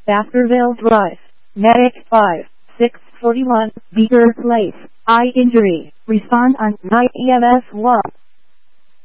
Baskerville Drive, Medic 5, 641, Beaker Place, eye injury. Respond on 9 EMS 1.